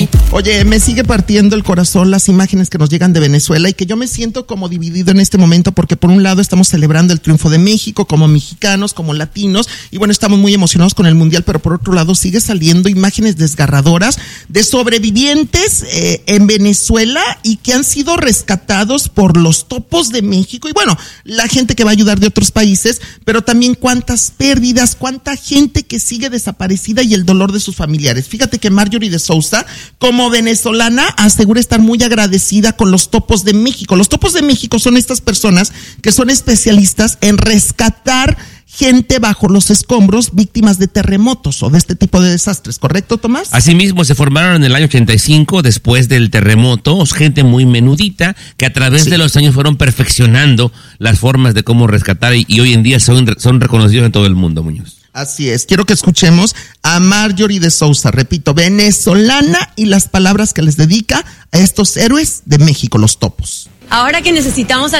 Oye, me sigue partiendo el corazón las imágenes que nos llegan de Venezuela y que yo me siento como dividido en este momento porque por un lado estamos celebrando el triunfo de México como mexicanos, como latinos y bueno, estamos muy emocionados con el mundial, pero por otro lado sigue saliendo imágenes desgarradoras de sobrevivientes en Venezuela y que han sido rescatados por los topos de México y bueno, la gente que va a ayudar de otros países, pero también cuántas pérdidas, cuánta gente que sigue desaparecida y el dolor de sus familiares. Fíjate que Marjorie de Sousa, como venezolana, asegura estar muy agradecida con los topos de México. Los topos de México son estas personas que son especialistas en rescatar gente bajo los escombros, víctimas de terremotos o de este tipo de desastres, ¿correcto, Tomás? Asimismo, se formaron en el año 85, después del terremoto, gente muy menudita, que a través de los años fueron perfeccionando las formas de cómo rescatar y hoy en día son reconocidos en todo el mundo, Muñoz. Así es, quiero que escuchemos a Marjorie de Sousa, repito, venezolana, y las palabras que les dedica a estos héroes de México, los topos. Ahora que necesitamos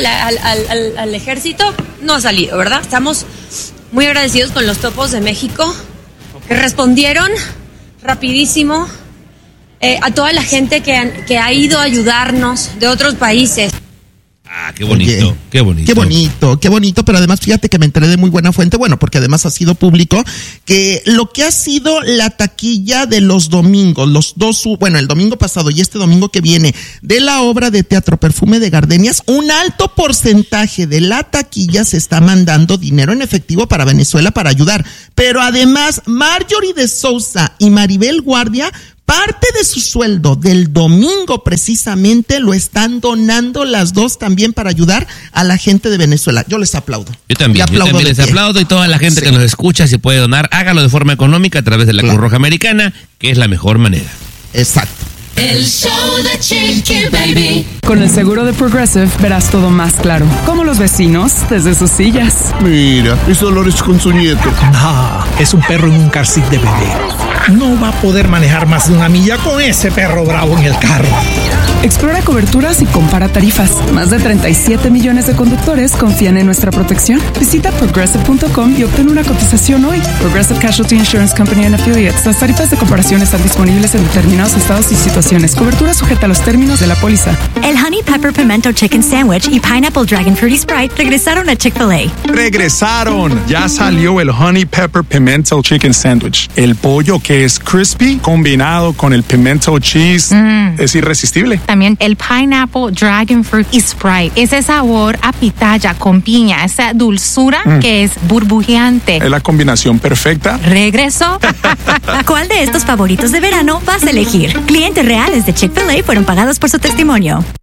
al ejército, no ha salido, ¿verdad? Estamos muy agradecidos con los topos de México, que respondieron rapidísimo a toda la gente que ha ido a ayudarnos de otros países. Ah, qué bonito, oye, qué bonito. Qué bonito, pero además fíjate que me enteré de muy buena fuente, bueno, porque además ha sido público, que lo que ha sido la taquilla de los domingos, el domingo pasado y este domingo que viene, de la obra de teatro Perfume de Gardenias, un alto porcentaje de la taquilla se está mandando dinero en efectivo para Venezuela para ayudar, pero además Marjorie de Sousa y Maribel Guardia, parte de su sueldo del domingo precisamente lo están donando las dos también para ayudar a la gente de Venezuela. Yo les aplaudo. Yo también les aplaudo y toda la gente que nos escucha, si puede donar, hágalo de forma económica a través de la Cruz Roja Americana, que es la mejor manera. Exacto. El show de Chiqui Baby. Con el seguro de Progressive verás todo más claro. Como los vecinos desde sus sillas. Mira, es Dolores con su nieto. No, es un perro en un car seat de bebé. No va a poder manejar más de una milla con ese perro bravo en el carro. Explora coberturas y compara tarifas. Más de 37 millones de conductores confían en nuestra protección. Visita Progressive.com y obtén una cotización hoy. Progressive Casualty Insurance Company and Affiliates. Las tarifas de comparación están disponibles en determinados estados y situaciones. Cobertura sujeta a los términos de la póliza. El Honey Pepper Pimento Chicken Sandwich y Pineapple Dragon Fruity Sprite regresaron a Chick-fil-A. ¡Regresaron! Ya salió el Honey Pepper Pimento Chicken Sandwich. El pollo que es crispy combinado con el pimento cheese es irresistible. También el Pineapple Dragon Fruit y Sprite. Ese sabor a pitaya con piña, esa dulzura que es burbujeante. Es la combinación perfecta. ¿Regreso? ¿Cuál de estos favoritos de verano vas a elegir? Clientes reales de Chick-fil-A fueron pagados por su testimonio.